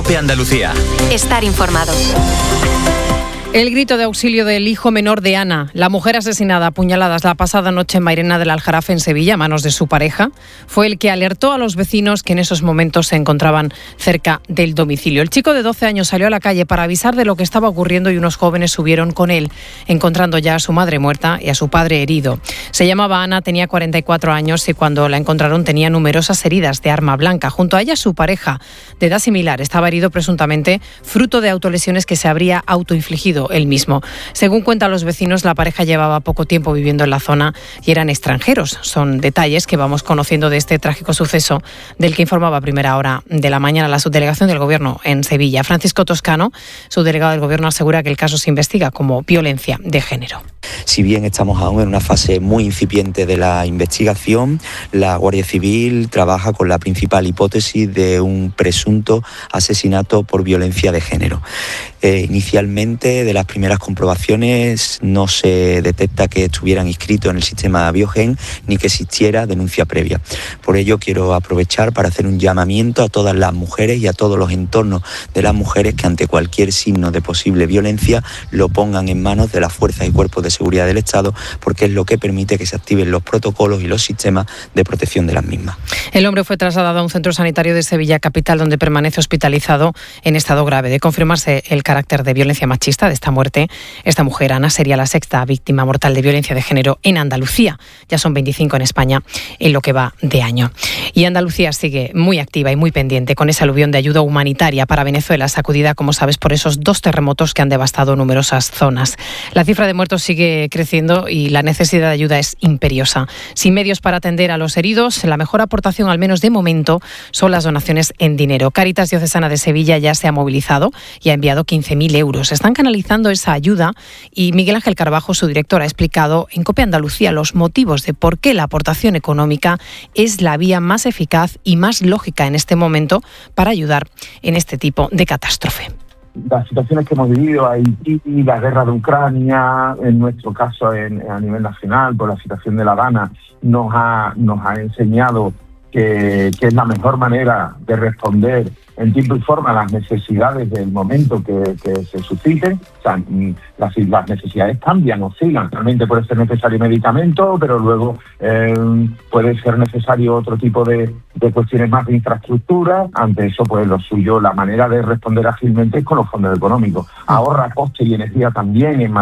COPE Andalucía. Estar informado. El grito de auxilio del hijo menor de Ana, la mujer asesinada a puñaladas la pasada noche en Mairena del Aljarafe, en Sevilla, a manos de su pareja, fue el que alertó a los vecinos que en esos momentos se encontraban cerca del domicilio. El chico de 12 años salió a la calle para avisar de lo que estaba ocurriendo y unos jóvenes subieron con él, encontrando ya a su madre muerta y a su padre herido. Se llamaba Ana, tenía 44 años y cuando la encontraron tenía numerosas heridas de arma blanca. Junto a ella su pareja, de edad similar, estaba herido presuntamente fruto de autolesiones que se habría autoinfligido él mismo. Según cuentan los vecinos, la pareja llevaba poco tiempo viviendo en la zona y eran extranjeros. Son detalles que vamos conociendo de este trágico suceso del que informaba a primera hora de la mañana la subdelegación del Gobierno en Sevilla. Francisco Toscano, subdelegado del Gobierno, asegura que el caso se investiga como violencia de género. Si bien estamos aún en una fase muy incipiente de la investigación, la Guardia Civil trabaja con la principal hipótesis de un presunto asesinato por violencia de género. Inicialmente, de las primeras comprobaciones, no se detecta que estuvieran inscritos en el sistema Biogen ni que existiera denuncia previa. Por ello, quiero aprovechar para hacer un llamamiento a todas las mujeres y a todos los entornos de las mujeres que ante cualquier signo de posible violencia lo pongan en manos de las fuerzas y cuerpos de seguridad del Estado, porque es lo que permite que se activen los protocolos y los sistemas de protección de las mismas. El hombre fue trasladado a un centro sanitario de Sevilla capital, donde permanece hospitalizado en estado grave. De confirmarse el carácter de violencia machista de esta muerte, esta mujer, Ana, sería la sexta víctima mortal de violencia de género en Andalucía. Ya son 25 en España en lo que va de año. Y Andalucía sigue muy activa y muy pendiente con ese aluvión de ayuda humanitaria para Venezuela, sacudida, como sabes, por esos 2 terremotos que han devastado numerosas zonas. La cifra de muertos sigue creciendo y la necesidad de ayuda es imperiosa. Sin medios para atender a los heridos, la mejor aportación, al menos de momento, son las donaciones en dinero. Cáritas Diocesana de Sevilla ya se ha movilizado y ha enviado 15.000 euros. Están canalizando esa ayuda y Miguel Ángel Carbajo, su director, ha explicado en COPE Andalucía los motivos de por qué la aportación económica es la vía más eficaz y más lógica en este momento para ayudar en este tipo de catástrofe. Las situaciones que hemos vivido, Haití, la guerra de Ucrania, en nuestro caso a nivel nacional, por la situación de La Habana, nos ha enseñado que es la mejor manera de responder en tiempo y forma a las necesidades del momento que se susciten. O sea, las necesidades cambian, oscilan. Realmente puede ser necesario medicamento, pero luego puede ser necesario otro tipo de cuestiones más de infraestructura. Ante eso, pues lo suyo, la manera de responder ágilmente es con los fondos económicos. Ahorra coste y energía también en